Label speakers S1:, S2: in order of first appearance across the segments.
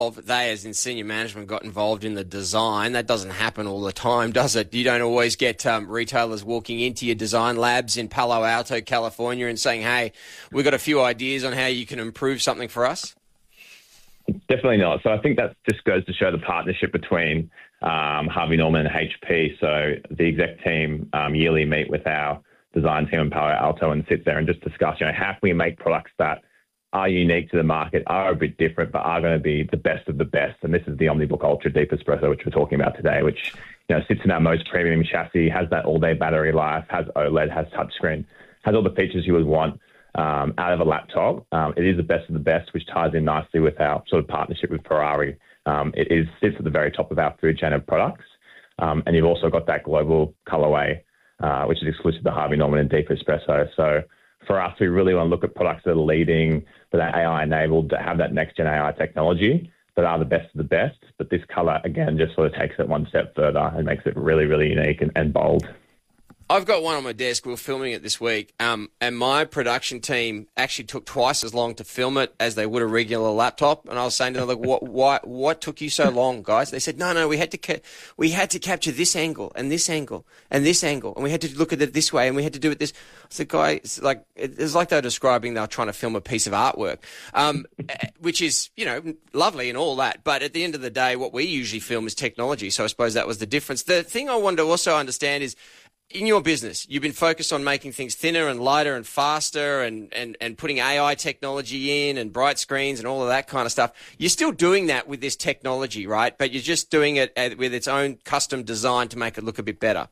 S1: they, as in senior management, got involved in the design. That doesn't happen all the time, does it? You don't always get retailers walking into your design labs in Palo Alto, California, and saying, hey, we've got a few ideas on how you can improve something for us.
S2: Definitely not. So I think that just goes to show the partnership between Harvey Norman and HP. So the exec team yearly meet with our design team in Palo Alto and sit there and just discuss, how can we make products that are unique to the market, are a bit different, but are going to be the best of the best. And this is the OmniBook Ultra Deep Espresso, which we're talking about today, which sits in our most premium chassis, has that all-day battery life, has OLED, has touchscreen, has all the features you would want out of a laptop. It is the best of the best, which ties in nicely with our sort of partnership with Ferrari. It sits at the very top of our food chain of products. And you've also got that global colorway, which is exclusive to Harvey Norman and Deep Espresso. So for us, we really want to look at products that are leading, that are AI-enabled, that have that next-gen AI technology, that are the best of the best. But this colour, again, just sort of takes it one step further and makes it really, really unique and bold.
S1: I've got one on my desk. We're filming it this week, and my production team actually took twice as long to film it as they would a regular laptop. And I was saying to them, like, what took you so long, guys? They said, no, we had to capture this angle and this angle and this angle, and we had to look at it this way, and we had to do it this. I said, guys, like it's like they were describing they were trying to film a piece of artwork, which is lovely and all that, but at the end of the day, what we usually film is technology. So I suppose that was the difference. The thing I wanted to also understand is, in your business, you've been focused on making things thinner and lighter and faster and putting AI technology in and bright screens and all of that kind of stuff. You're still doing that with this technology, right? But you're just doing it with its own custom design to make it look a bit better.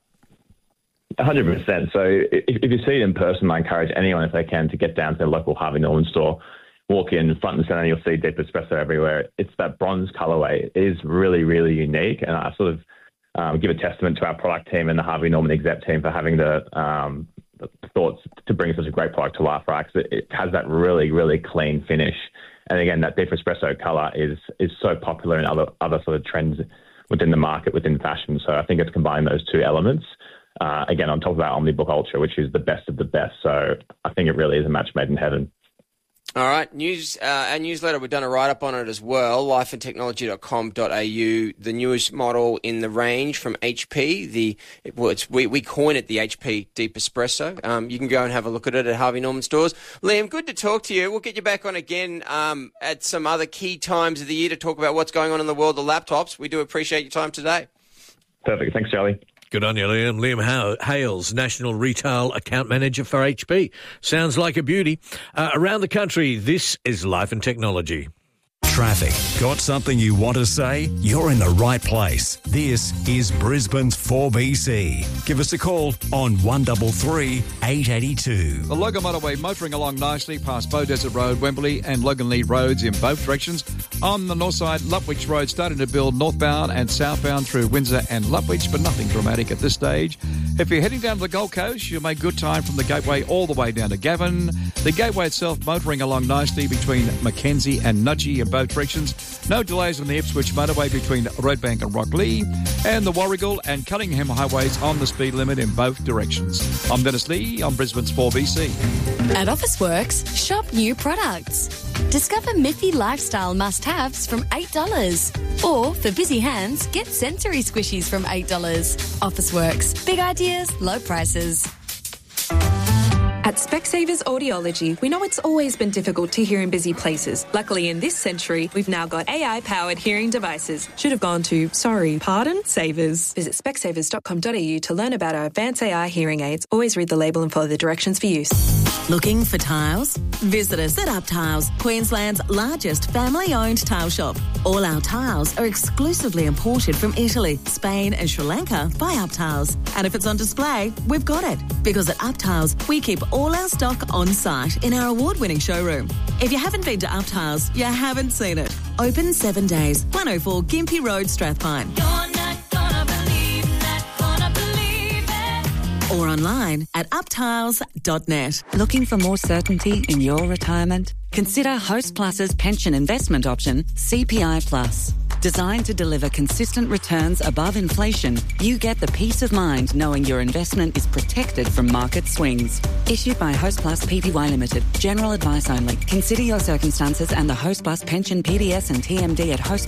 S2: 100%. So if you see it in person, I encourage anyone, if they can, to get down to their local Harvey Norman store, walk in front and center, you'll see Deep Espresso everywhere. It's that bronze colorway. It is really, really unique. And I sort of give a testament to our product team and the Harvey Norman exec team for having the thoughts to bring such a great product to life, right? Because it has that really, really clean finish. And again, that Deep Espresso color is so popular in other sort of trends within the market, within fashion. So I think it's combined those two elements, again, on top of our OmniBook Ultra, which is the best of the best. So I think it really is a match made in heaven.
S1: All right. Our newsletter, we've done a write-up on it as well, lifeandtechnology.com.au, the newest model in the range from HP. We coin it the HP Deep Espresso. You can go and have a look at it at Harvey Norman stores. Liam, good to talk to you. We'll get you back on again at some other key times of the year to talk about what's going on in the world of laptops. We do appreciate your time today.
S2: Perfect. Thanks, Charlie.
S3: Good on you, Liam. Liam Hales, National Retail Account Manager for HP. Sounds like a beauty. Around the country, this is Life and Technology.
S4: Traffic. Got something you want to say? You're in the right place. This is Brisbane's 4BC. Give us a call on 133 882.
S5: The Logan Motorway motoring along nicely past Bow Desert Road, Wembley and Logan Lead roads in both directions. On the north side, Lutwich Road starting to build northbound and southbound through Windsor and Lutwich, but nothing dramatic at this stage. If you're heading down to the Gold Coast, you'll make good time from the Gateway all the way down to Govan. The Gateway itself motoring along nicely between Mackenzie and Nudgee in both directions. No delays on the Ipswich Motorway between Roadbank and Rocklea, and the Warragul and Cunningham highways on the speed limit in both directions. I'm Dennis Lee on Brisbane's 4BC.
S6: At Officeworks, shop new products. Discover Miffy lifestyle must-haves from $8. Or, for busy hands, get sensory squishies from $8. Officeworks. Big ideas, low prices.
S7: At Specsavers Audiology, we know it's always been difficult to hear in busy places. Luckily, in this century, we've now got AI-powered hearing devices. Should have gone to, Savers. Visit specsavers.com.au to learn about our advanced AI hearing aids. Always read the label and follow the directions for use.
S8: Looking for tiles? Visit us at Up Tiles, Queensland's largest family-owned tile shop. All our tiles are exclusively imported from Italy, Spain and Sri Lanka by Up Tiles. And if it's on display, we've got it. Because at Up Tiles, we keep all our stock on site in our award-winning showroom. If you haven't been to Up Tiles, you haven't seen it. Open 7 days, 104 Gympie Road, Strathpine. You're not gonna believe it. Or online at uptiles.net.
S9: Looking for more certainty in your retirement? Consider Host Plus's pension investment option, CPI Plus. Designed to deliver consistent returns above inflation, you get the peace of mind knowing your investment is protected from market swings. Issued by Hostplus Pty Limited. General advice only. Consider your circumstances and the Hostplus pension PDS and TMD at Hostplus